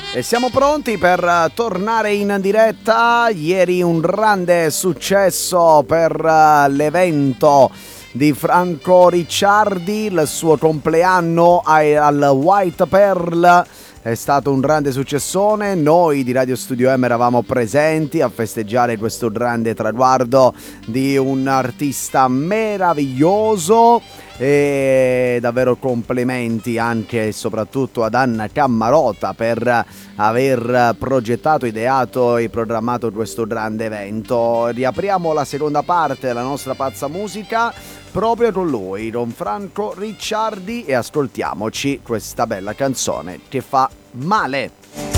E siamo pronti per tornare in diretta. Ieri un grande successo per l'evento di Franco Ricciardi, il suo compleanno al White Pearl. È stato un grande successone, noi di Radio Studio M eravamo presenti a festeggiare questo grande traguardo di un artista meraviglioso. E davvero complimenti anche e soprattutto ad Anna Cammarota per aver progettato, ideato e programmato questo grande evento. Riapriamo la seconda parte della nostra pazza musica proprio con lui, con Franco Ricciardi, e ascoltiamoci questa bella canzone che fa male.